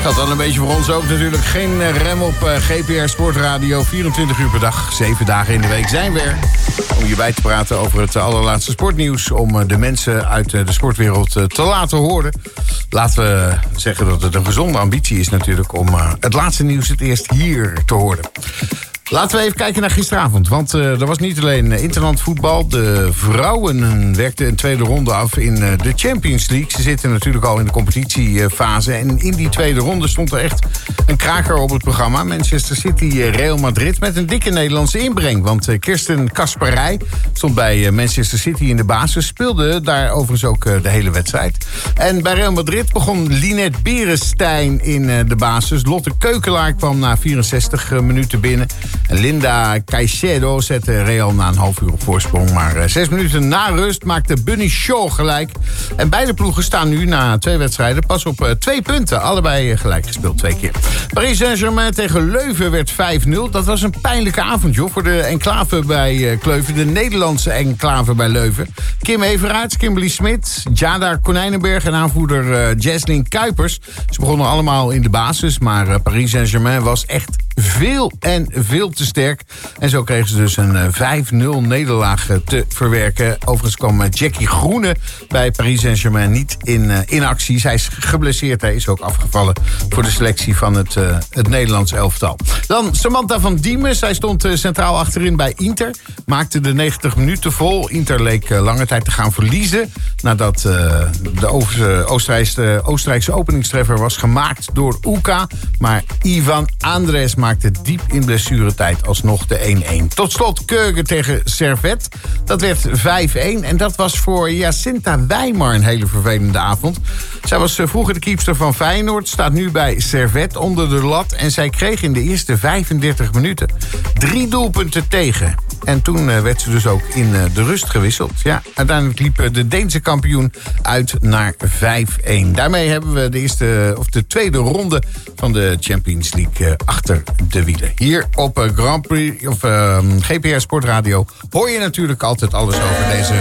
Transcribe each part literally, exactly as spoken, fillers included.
Gaat dan een beetje voor ons ook natuurlijk. Geen rem op uh, G P R Sportradio. vierentwintig uur per dag, zeven dagen in de week zijn we er. Om je bij te praten over het allerlaatste sportnieuws. Om uh, de mensen uit uh, de sportwereld uh, te laten horen. Laten we zeggen dat het een gezonde ambitie is natuurlijk. Om uh, het laatste nieuws het eerst hier te horen. Laten we even kijken naar gisteravond. Want uh, er was niet alleen interlandvoetbal. De vrouwen werkten een tweede ronde af in uh, de Champions League. Ze zitten natuurlijk al in de competitiefase. En in die tweede ronde stond er echt een kraker op het programma. Manchester City, uh, Real Madrid met een dikke Nederlandse inbreng. Want uh, Kirsten Kasperij stond bij uh, Manchester City in de basis. Speelde daar overigens ook uh, de hele wedstrijd. En bij Real Madrid begon Linette Berenstein in uh, de basis. Lotte Keukelaar kwam na vierenzestig uh, minuten binnen. En Linda Caicedo zette Real na een half uur op voorsprong. Maar uh, zes minuten na rust maakte Bunny Shaw gelijk. En beide ploegen staan nu na twee wedstrijden pas op uh, twee punten. Allebei uh, gelijk gespeeld twee keer. Paris Saint-Germain tegen Leuven werd vijf nul. Dat was een pijnlijke avond, joh, voor de enclave bij uh, Kleuven. De Nederlandse enclave bij Leuven. Kim Everaerts, Kimberly Smit, Jada Konijnenberg en aanvoerder uh, Jaslyn Kuipers. Ze begonnen allemaal in de basis. Maar uh, Paris Saint-Germain was echt veel en veel te sterk. En zo kregen ze dus een vijf nul nederlaag te verwerken. Overigens kwam Jackie Groene bij Paris Saint-Germain niet in, in actie. Zij is geblesseerd. Hij is ook afgevallen voor de selectie van het, uh, het Nederlands elftal. Dan Samantha van Diemen. Zij stond centraal achterin bij Inter. Maakte de negentig minuten vol. Inter leek lange tijd te gaan verliezen. Nadat uh, de Oostenrijkse, Oostenrijkse openingstreffer was gemaakt door Uka. Maar Ivan Andres maakte diep in blessuretijd alsnog de één één. Tot slot Keugen tegen Servet. Dat werd vijf één en dat was voor Jacinta Wijmar een hele vervelende avond. Zij was vroeger de keepster van Feyenoord, staat nu bij Servet onder de lat. En zij kreeg in de eerste vijfendertig minuten drie doelpunten tegen. En toen werd ze dus ook in de rust gewisseld. Ja, uiteindelijk liep de Deense kampioen uit naar vijf één. Daarmee hebben we de eerste of de tweede ronde van de Champions League achter de wielen. Hier op Grand Prix of uh, G P R Sportradio hoor je natuurlijk altijd alles over deze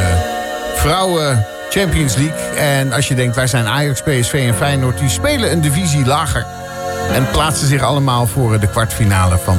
vrouwen Champions League. En als je denkt, waar zijn Ajax, P S V en Feyenoord? Die spelen een divisie lager en plaatsen zich allemaal voor de kwartfinale van